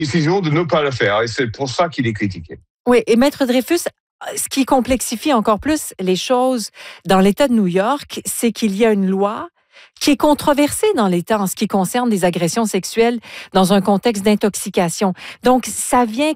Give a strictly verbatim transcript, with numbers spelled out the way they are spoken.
décision de ne pas le faire et c'est pour ça qu'il est critiqué. Oui, et Maître Dreyfus, ce qui complexifie encore plus les choses dans l'État de New York, c'est qu'il y a une loi qui est controversée dans l'État en ce qui concerne des agressions sexuelles dans un contexte d'intoxication. Donc, ça vient